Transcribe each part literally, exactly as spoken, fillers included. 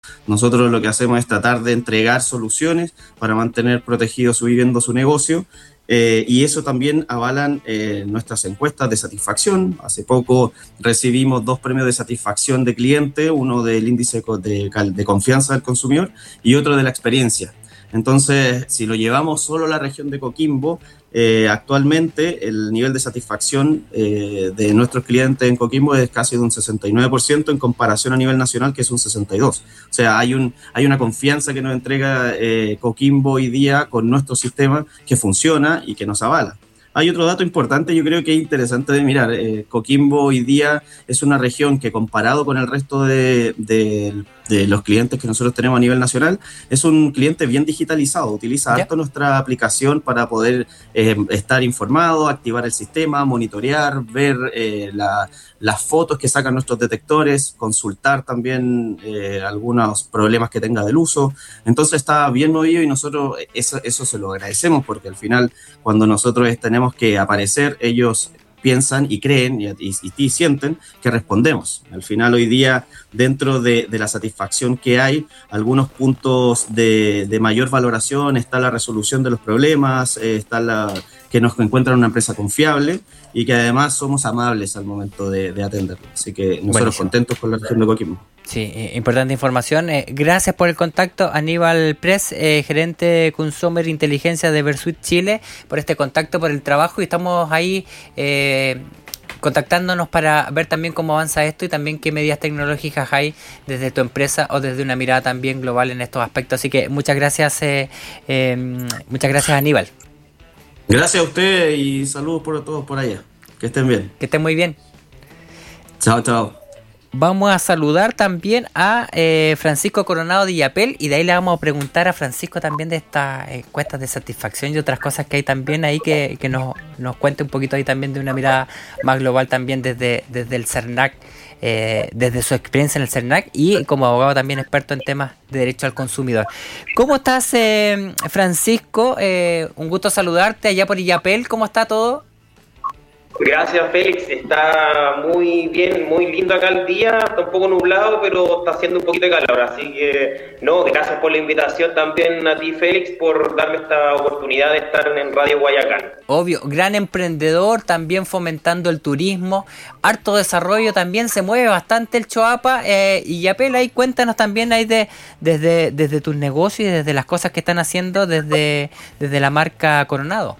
Nosotros lo que hacemos es tratar de entregar soluciones para mantener protegido su vivienda, su negocio, eh, y eso también avalan eh, nuestras encuestas de satisfacción. Hace poco recibimos dos premios de satisfacción de cliente, uno del índice de, de confianza del consumidor y otro de la experiencia. Entonces, si lo llevamos solo a la región de Coquimbo, eh, actualmente el nivel de satisfacción eh, de nuestros clientes en Coquimbo es casi de un sesenta y nueve por ciento en comparación a nivel nacional, que es un sesenta y dos por ciento. O sea, hay, un, hay una confianza que nos entrega eh, Coquimbo hoy día con nuestro sistema que funciona y que nos avala. Hay otro dato importante, yo creo que es interesante de mirar. Eh, Coquimbo hoy día es una región que, comparado con el resto de, de, de los clientes que nosotros tenemos a nivel nacional, es un cliente bien digitalizado. Utiliza harto nuestra aplicación para poder eh, estar informado, activar el sistema, monitorear, ver eh, la, las fotos que sacan nuestros detectores, consultar también eh, algunos problemas que tenga del uso. Entonces está bien movido y nosotros eso, eso se lo agradecemos, porque al final, cuando nosotros tenemos que aparecer, ellos piensan y creen y, y, y sienten que respondemos. Al final, hoy día, dentro de, de la satisfacción que hay, algunos puntos de, de mayor valoración está la resolución de los problemas, eh, está la que nos encuentran una empresa confiable y que además somos amables al momento de, de atenderlo. Así que nosotros Buenísimo. Contentos con la región de Coquimbo. Sí, eh, importante información. Eh, gracias por el contacto, Aníbal Press, eh, gerente de Consumer Inteligencia de Versuit Chile, por este contacto, por el trabajo, y estamos ahí eh, contactándonos para ver también cómo avanza esto y también qué medidas tecnológicas hay desde tu empresa o desde una mirada también global en estos aspectos. Así que muchas gracias, eh, eh, muchas gracias, Aníbal. Gracias a usted y saludos por todos por allá. Que estén bien. Que estén muy bien. Chao, chao. Vamos a saludar también a eh, Francisco Coronado de Illapel, y de ahí le vamos a preguntar a Francisco también de estas encuestas de satisfacción y otras cosas que hay también ahí, que, que nos, nos cuente un poquito ahí también de una mirada más global también desde, desde el CERNAC, eh, desde su experiencia en el CERNAC y como abogado también experto en temas de derecho al consumidor. ¿Cómo estás, eh, Francisco? Eh, un gusto saludarte allá por Illapel. ¿Cómo está todo? Gracias, Félix. Está muy bien, muy lindo acá el día. Está un poco nublado, pero está haciendo un poquito de calor. Así que, no, gracias por la invitación también a ti, Félix, por darme esta oportunidad de estar en Radio Guayacán. Obvio, gran emprendedor, también fomentando el turismo, harto desarrollo, también se mueve bastante el Choapa. Eh, y Illapel, ahí cuéntanos también ahí de, desde, desde tus negocios y desde las cosas que están haciendo desde, desde la marca Coronado.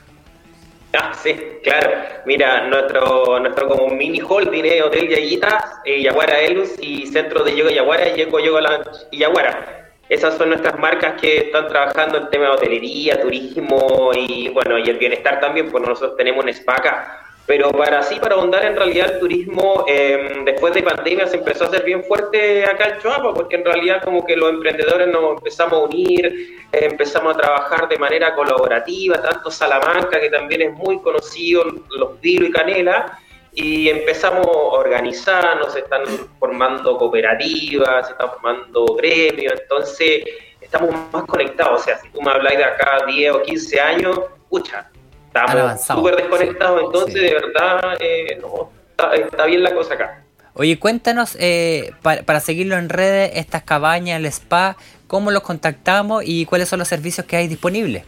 Ah, sí, claro. Mira, nuestro nuestro como mini holding es Hotel Yaguitas, eh, Yaguara Elus y Centro de Yoga Yaguara y Eco Yoga Lounge y Yaguara. Esas son nuestras marcas que están trabajando en tema de hotelería, turismo y bueno, y el bienestar también, pues nosotros tenemos un spa acá. Pero para así, para ahondar en realidad el turismo, eh, después de pandemia se empezó a hacer bien fuerte acá en Choapa, porque en realidad como que los emprendedores nos empezamos a unir, eh, empezamos a trabajar de manera colaborativa, tanto Salamanca, que también es muy conocido, Los Vilos y Canela, y empezamos a organizarnos, se están formando cooperativas, se están formando gremios, entonces estamos más conectados. O sea, si tú me hablas de acá diez o quince años, pucha, estamos súper desconectados, sí, entonces sí. De verdad eh, no, está, está bien la cosa acá. Oye, cuéntanos, eh, para, para seguirlo en redes, estas cabañas, el spa, ¿cómo los contactamos y cuáles son los servicios que hay disponibles?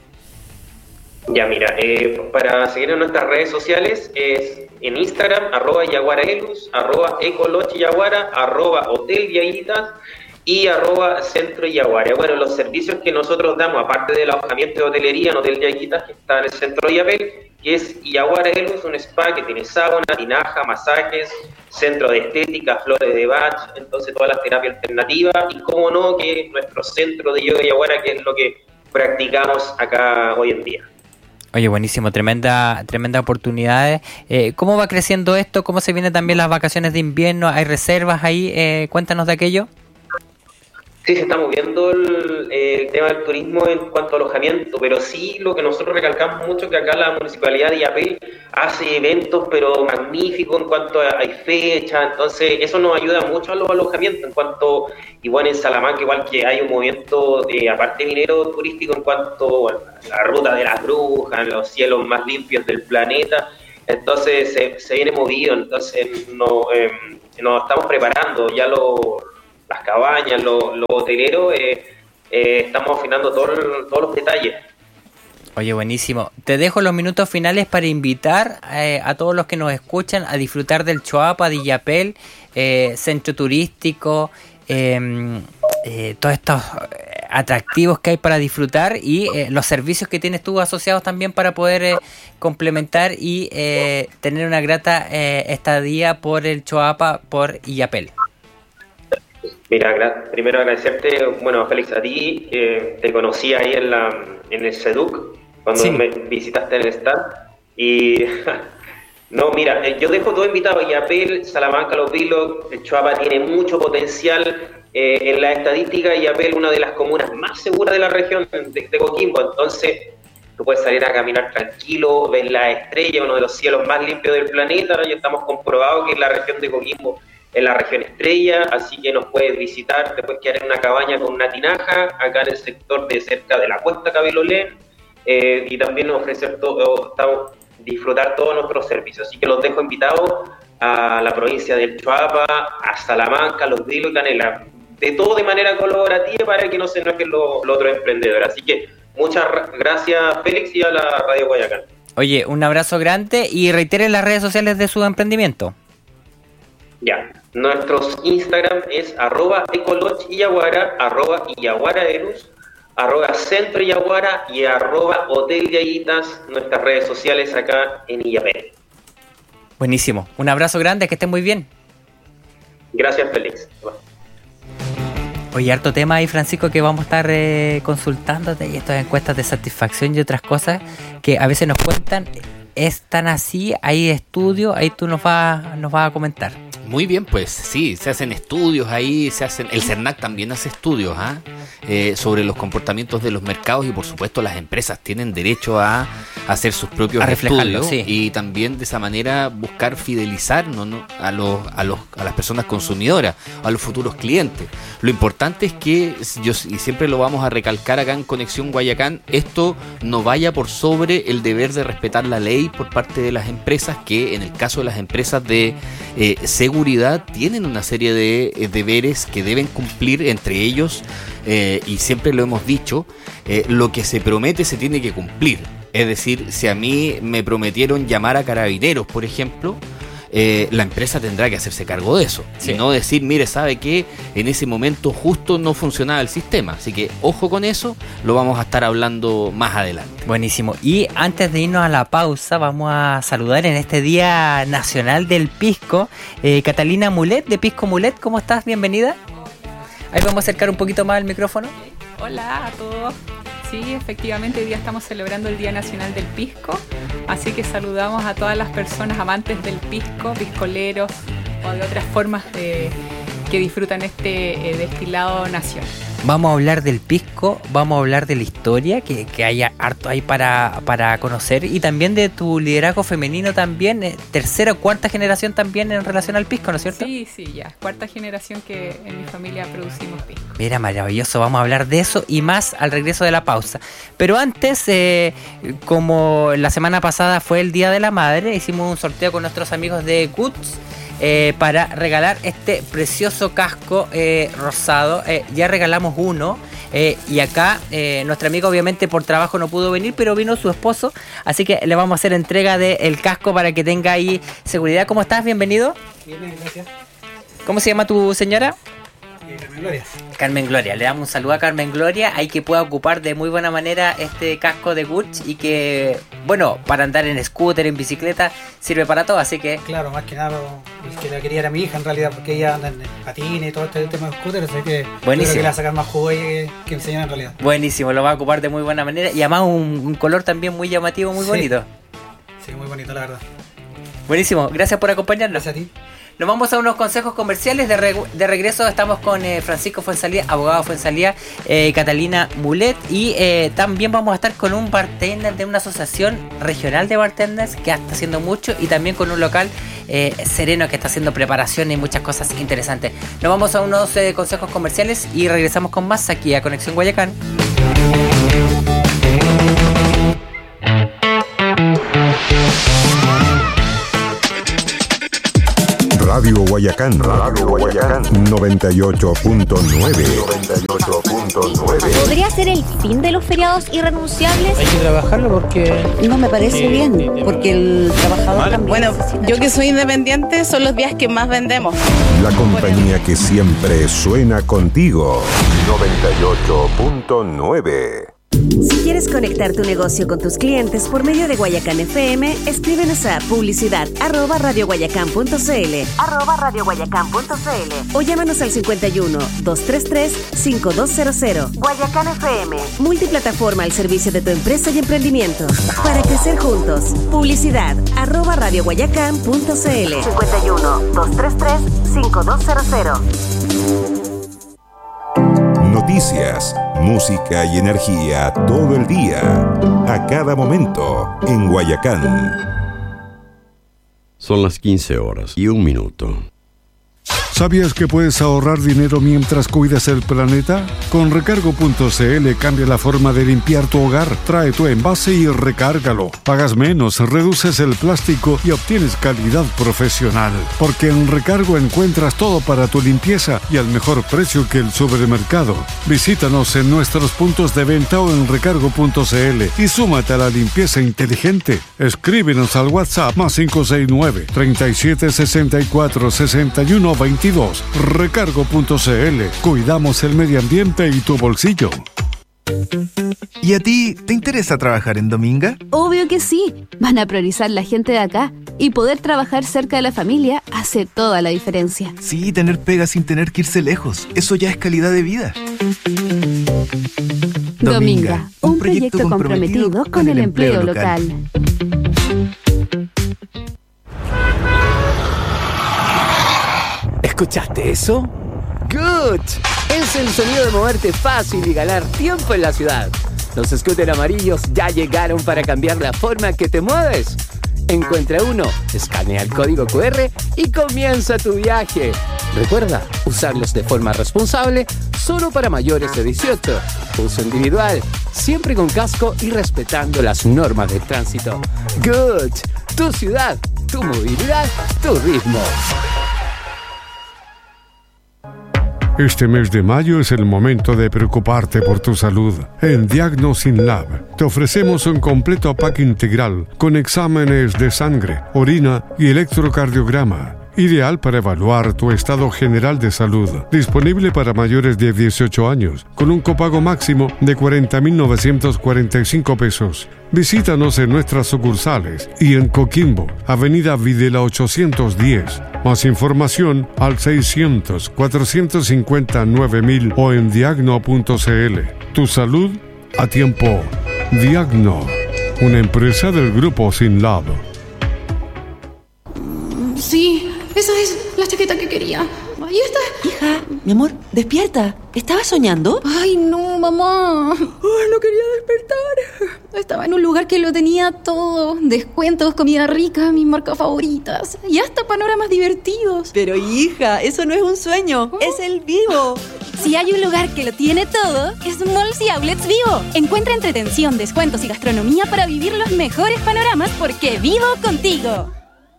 Ya, mira, eh, para seguir en nuestras redes sociales es en Instagram, arroba yaguaraelus, arroba ecolochiyaguara, arroba hotel Yaguitas y arroba centro Yaguara. Bueno, los servicios que nosotros damos, aparte del alojamiento de hotelería en Hotel Yaguitas, que está en el centro de Illapel, que es Yaguara Elus, un spa que tiene sauna, tinaja, masajes, centro de estética, flores de Bach, entonces todas las terapias alternativas, y cómo no, que es nuestro centro de yoga Yaguara, que es lo que practicamos acá hoy en día. Oye, buenísimo, tremenda, tremenda oportunidades. Eh, ¿Cómo va creciendo esto? ¿Cómo se vienen también las vacaciones de invierno? ¿Hay reservas ahí? Eh, cuéntanos de aquello. Sí, se está moviendo el, el tema del turismo en cuanto a alojamiento, pero sí lo que nosotros recalcamos mucho, que acá la Municipalidad de Illapel hace eventos pero magníficos en cuanto a hay fechas, entonces eso nos ayuda mucho a los alojamientos, en cuanto, igual en Salamanca, igual que hay un movimiento, de, aparte minero turístico, en cuanto bueno, a la ruta de las brujas, los cielos más limpios del planeta, entonces se, se viene movido, entonces no, eh, nos estamos preparando, ya lo... las cabañas, los, los hoteleros, eh, eh, estamos afinando todo, todos los detalles. Oye, buenísimo. Te dejo los minutos finales para invitar eh, a todos los que nos escuchan a disfrutar del Choapa de Illapel, eh, centro turístico, eh, eh, todos estos atractivos que hay para disfrutar y eh, los servicios que tienes tú asociados también para poder eh, complementar y eh, tener una grata eh, estadía por el Choapa, por Illapel. Mira, gra- primero agradecerte, bueno, Félix, a ti, eh, te conocí ahí en, la, en el SEDUC, cuando sí. me visitaste en el stand, y no, mira, eh, yo dejo todo invitado, Illapel, Salamanca, Los Vilos, el Choapa tiene mucho potencial. Eh, en la estadística, Illapel, una de las comunas más seguras de la región de, de Coquimbo, entonces tú puedes salir a caminar tranquilo, ver la estrella, uno de los cielos más limpios del planeta. Ya estamos comprobados que la región de Coquimbo es la región estrella, así que nos puedes visitar, te puedes quedar en una cabaña con una tinaja, acá en el sector de cerca de la Cuesta Cabilolén, eh, y también ofrecer todo, disfrutar todos nuestros servicios, así que los dejo invitados a la provincia del Choapa, a Salamanca, Los Vilos y Canela, de todo de manera colaborativa para que no se enojen los, los otros emprendedores. Así que muchas gracias, Félix, y a la Radio Guayacán. Oye, un abrazo grande y reitere las redes sociales de su emprendimiento. Ya, nuestros Instagram es arroba ecoloch Illaguara, arroba Illaguaraelus, arroba Centro Illaguara y arroba Hotel Yayitas, nuestras redes sociales acá en Illapel. Buenísimo, un abrazo grande, que estén muy bien. Gracias, Félix. Oye, harto tema ahí, Francisco, que vamos a estar eh, consultándote, y estas encuestas de satisfacción y otras cosas que a veces nos cuentan. ¿Están así? ¿Hay estudios? Ahí tú nos vas, nos vas a comentar. Muy bien, pues sí, se hacen estudios ahí, se hacen. El CERNAC también hace estudios ¿ah? eh, sobre los comportamientos de los mercados, y por supuesto las empresas tienen derecho a hacer sus propios estudios, sí. Y también de esa manera buscar fidelizar ¿no? ¿no? a los a los a las personas consumidoras, a los futuros clientes. Lo importante es que, yo y siempre lo vamos a recalcar acá en Conexión Guayacán, esto no vaya por sobre el deber de respetar la ley por parte de las empresas, que en el caso de las empresas de eh, seguridad tienen una serie de eh, deberes que deben cumplir, entre ellos, eh, y siempre lo hemos dicho, eh, lo que se promete se tiene que cumplir. Es decir, si a mí me prometieron llamar a carabineros, por ejemplo, eh, la empresa tendrá que hacerse cargo de eso, sí. Y no decir, mire, ¿sabe qué? En ese momento justo no funcionaba el sistema. Así que ojo con eso, lo vamos a estar hablando más adelante. Buenísimo. Y antes de irnos a la pausa, vamos a saludar en este Día Nacional del Pisco, eh, Catalina Mulet, de Pisco Mulet. ¿Cómo estás? Bienvenida. Ahí vamos a acercar un poquito más el micrófono. Hola a todos. Sí, efectivamente, hoy día estamos celebrando el Día Nacional del Pisco, así que saludamos a todas las personas amantes del pisco, piscoleros o de otras formas de, que disfrutan este eh, destilado nacional. Vamos a hablar del pisco, vamos a hablar de la historia, que, que haya harto ahí para, para conocer, y también de tu liderazgo femenino también, eh, tercera o cuarta generación también en relación al pisco, ¿no es cierto? Sí, sí, ya, cuarta generación que en mi familia producimos pisco. Mira, maravilloso, vamos a hablar de eso y más al regreso de la pausa. Pero antes, eh, como la semana pasada fue el Día de la Madre, hicimos un sorteo con nuestros amigos de Goods, Eh, para regalar este precioso casco eh, rosado. Eh, ya regalamos uno eh, y acá eh, nuestro amigo obviamente por trabajo no pudo venir, pero vino su esposo, así que le vamos a hacer entrega del casco para que tenga ahí seguridad. ¿Cómo estás? Bienvenido. Bien, gracias. ¿Cómo se llama tu señora? Carmen Gloria. Carmen Gloria, le damos un saludo a Carmen Gloria, ahí que pueda ocupar de muy buena manera este casco de Gucci, y que, bueno, para andar en scooter, en bicicleta, sirve para todo, así que... Claro, más que nada, el que la quería era mi hija en realidad, porque ella anda en patines y todo este tema de scooter, así que buenísimo. Creo que le va a sacar más jugo que, que enseñar en realidad. Buenísimo, lo va a ocupar de muy buena manera, y además un, un color también muy llamativo, muy sí. bonito. Sí, muy bonito, la verdad. Buenísimo, gracias por acompañarnos. Gracias a ti. Nos vamos a unos consejos comerciales. De, re, de regreso estamos con eh, Francisco Fuenzalía, abogado Fuenzalía, eh, Catalina Mulet, y eh, también vamos a estar con un bartender de una asociación regional de bartenders que está haciendo mucho, y también con un local eh, sereno que está haciendo preparaciones y muchas cosas interesantes. Nos vamos a unos eh, consejos comerciales y regresamos con más aquí a Conexión Guayacán. Radio Guayacán. Guayacán. Radio Guayacán. noventa y ocho punto nueve. noventa y ocho punto nueve. ¿Podría ser el fin de los feriados irrenunciables? Hay que trabajarlo porque... No me parece eh, bien, eh, porque el trabajador mal. también Bueno, necesita. yo que soy independiente, son los días que más vendemos. La compañía que siempre suena contigo. noventa y ocho punto nueve. Si quieres conectar tu negocio con tus clientes por medio de Guayacán F M, escríbenos a publicidad arroba radioguayacán.cl arroba radioguayacán.cl o llámanos al cincuenta y uno, doscientos treinta y tres, cincuenta y dos cero cero. Guayacán F M, multiplataforma al servicio de tu empresa y emprendimiento. Para crecer juntos, publicidad arroba radioguayacán.cl cincuenta y uno, doscientos treinta y tres, cincuenta y dos cero cero. Noticias, música y energía todo el día, a cada momento, en Guayacán. Son las quince horas y un minuto. ¿Sabías que puedes ahorrar dinero mientras cuidas el planeta? Con recargo punto c l cambia la forma de limpiar tu hogar. Trae tu envase y recárgalo. Pagas menos, reduces el plástico y obtienes calidad profesional. Porque en Recargo encuentras todo para tu limpieza y al mejor precio que el supermercado. Visítanos en nuestros puntos de venta o en recargo punto c l y súmate a la limpieza inteligente. Escríbenos al WhatsApp más cinco seis nueve, treinta y siete, sesenta y cuatro, sesenta y uno, veintidós. recargo punto c l. Cuidamos el medio ambiente y tu bolsillo. ¿Y a ti te interesa trabajar en Dominga? Obvio que sí. Van a priorizar la gente de acá. Y poder trabajar cerca de la familia hace toda la diferencia. Sí, tener pega sin tener que irse lejos. Eso ya es calidad de vida. Dominga, Dominga un, un proyecto, proyecto comprometido, comprometido con, con el, el empleo, empleo local. local. ¿Escuchaste eso? ¡Good! Es el sonido de moverte fácil y ganar tiempo en la ciudad. Los scooters amarillos ya llegaron para cambiar la forma que te mueves. Encuentra uno, escanea el código cu erre y comienza tu viaje. Recuerda, usarlos de forma responsable, solo para mayores de dieciocho. Uso individual, siempre con casco y respetando las normas de tránsito. Good. Tu ciudad, tu movilidad, tu ritmo. Este mes de mayo es el momento de preocuparte por tu salud. En Diagnosin Lab te ofrecemos un completo pack integral con exámenes de sangre, orina y electrocardiograma. Ideal para evaluar tu estado general de salud. Disponible para mayores de dieciocho años, con un copago máximo de cuarenta mil novecientos cuarenta y cinco pesos. Visítanos en nuestras sucursales y en Coquimbo, Avenida Videla ochocientos diez. Más información al seiscientos, cuatrocientos cincuenta, nueve mil o en diagno punto c l. Tu salud a tiempo. Diagno, una empresa del grupo Sinlab. Sí, esa es la chaqueta que quería. Ahí está. Hija, mi amor, despierta. ¿Estabas soñando? Ay, no, mamá. Ay, no quería despertar. Estaba en un lugar que lo tenía todo. Descuentos, comida rica, mis marcas favoritas. Y hasta panoramas divertidos. Pero hija, eso no es un sueño. ¿Oh? Es el Vivo. Si hay un lugar que lo tiene todo, es Malls y Outlets Vivo. Encuentra entretención, descuentos y gastronomía para vivir los mejores panoramas porque vivo contigo.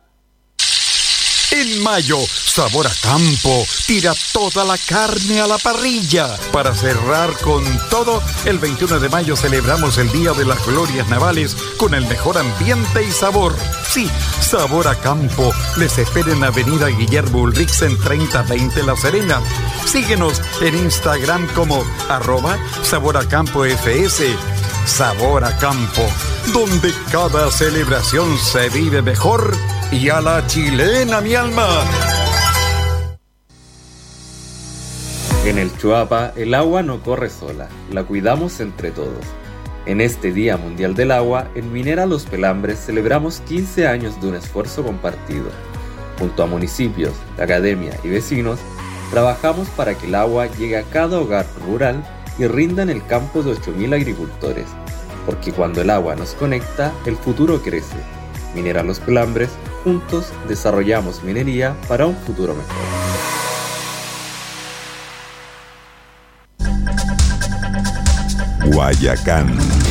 En mayo, Sabor a Campo tira toda la carne a la parrilla. Para cerrar con todo, el veintiuno de mayo celebramos el Día de las Glorias Navales con el mejor ambiente y sabor. Sí, Sabor a Campo les espera en Avenida Guillermo Ulrichsen treinta veinte La Serena. Síguenos en Instagram como arroba Sabor a Campo F S. Sabor a Campo, donde cada celebración se vive mejor y a la chilena, mi alma. En el Chuapa, el agua no corre sola, la cuidamos entre todos. En este Día Mundial del Agua, en Minera Los Pelambres celebramos quince años de un esfuerzo compartido. Junto a municipios, academia y vecinos, trabajamos para que el agua llegue a cada hogar rural y rinda en el campo de ocho mil agricultores. Porque cuando el agua nos conecta, el futuro crece. Minera Los Pelambres, juntos desarrollamos minería para un futuro mejor. Guayacán.